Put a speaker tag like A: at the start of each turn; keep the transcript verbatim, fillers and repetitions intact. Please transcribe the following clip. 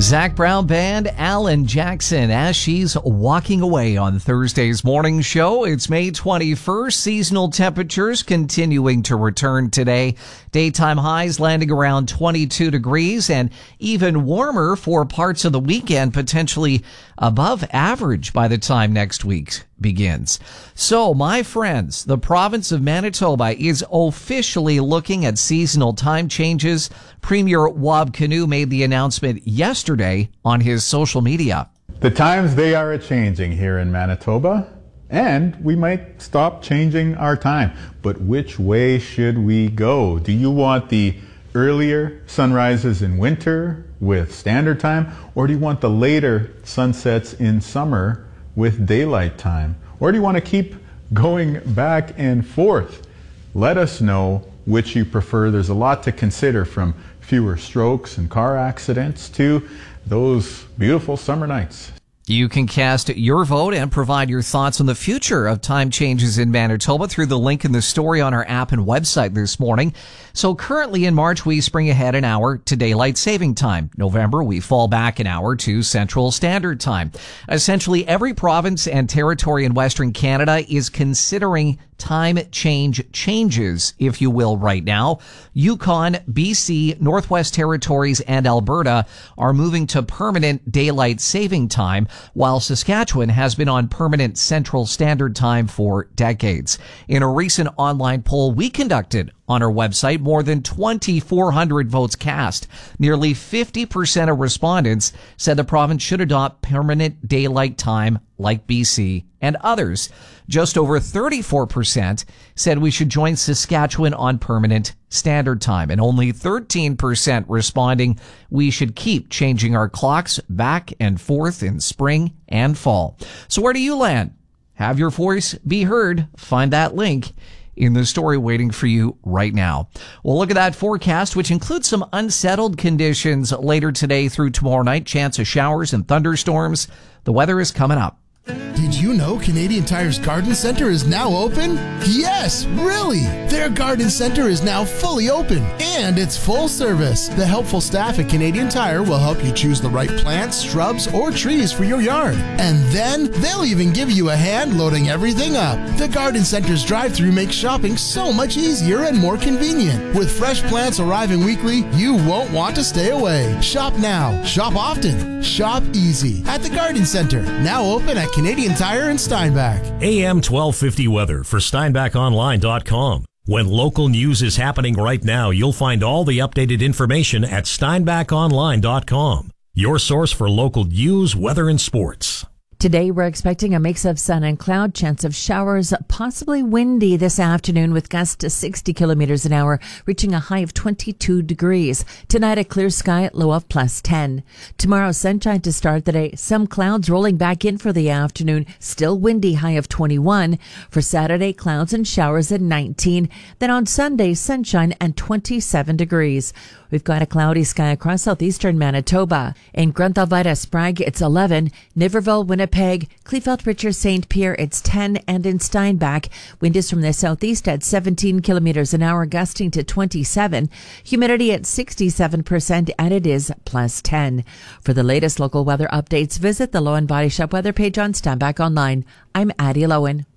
A: Zac Brown Band, Alan Jackson, as she's walking away on Thursday's morning show. It's May twenty-first. Seasonal temperatures continuing to return today. Daytime highs landing around twenty-two degrees and even warmer for parts of the weekend, potentially above average by the time next week begins. So, my friends, the province of Manitoba is officially looking at seasonal time changes. Premier Wab Kinew made the announcement yesterday on his social media.
B: The times, they are a-changing here in Manitoba, and we might stop changing our time. But which way should we go? Do you want the earlier sunrises in winter with standard time, or do you want the later sunsets in summer with daylight time? Or do you want to keep going back and forth? Let us know which you prefer. There's a lot to consider, from fewer strokes and car accidents to those beautiful summer nights.
A: You can cast your vote and provide your thoughts on the future of time changes in Manitoba through the link in the story on our app and website this morning. So currently in March, we spring ahead an hour to daylight saving time. November, we fall back an hour to Central Standard Time. Essentially, every province and territory in Western Canada is considering time change changes, if you will, right now. Yukon, B C, Northwest Territories, and Alberta are moving to permanent daylight saving time, while Saskatchewan has been on permanent Central Standard Time for decades. In a recent online poll we conducted on our website, more than twenty-four hundred votes cast. Nearly fifty percent of respondents said the province should adopt permanent daylight time like B C and others. Just over thirty-four percent said we should join Saskatchewan on permanent standard time, and only thirteen percent responding we should keep changing our clocks back and forth in spring and fall. So where do you land? Have your voice be heard. Find that link in the story waiting for you right now. Well, look at that forecast, which includes some unsettled conditions later today through tomorrow night. Chance of showers and thunderstorms. The weather is coming up.
C: Did you know Canadian Tire's Garden Center is now open? Yes, really! Their Garden Center is now fully open, and it's full service. The helpful staff at Canadian Tire will help you choose the right plants, shrubs, or trees for your yard. And then they'll even give you a hand loading everything up. The Garden Center's drive-thru makes shopping so much easier and more convenient. With fresh plants arriving weekly, you won't want to stay away. Shop now, shop often, shop easy at the Garden Center, now open at Canadian Tire in Steinbach.
D: A M twelve fifty weather for Steinbach Online dot com. When local news is happening right now, you'll find all the updated information at Steinbach Online dot com. Your source for local news, weather, and sports.
E: Today, we're expecting a mix of sun and cloud, chance of showers, possibly windy this afternoon with gusts to sixty kilometers an hour, reaching a high of twenty-two degrees. Tonight, a clear sky at low of plus ten. Tomorrow, sunshine to start the day. Some clouds rolling back in for the afternoon. Still windy, high of twenty-one. For Saturday, clouds and showers at nineteen. Then on Sunday, sunshine and twenty-seven degrees. We've got a cloudy sky across southeastern Manitoba. In Grunthal-Vita Sprague, it's eleven. Niverville, Winnipeg, Kleefeld, Richard, Saint Pierre, it's ten. And in Steinbach, wind is from the southeast at seventeen kilometers an hour, gusting to twenty-seven. Humidity at sixty-seven percent, and it is plus ten. For the latest local weather updates, visit the Lowen Body Shop weather page on Steinbach Online. I'm Addie Lowen.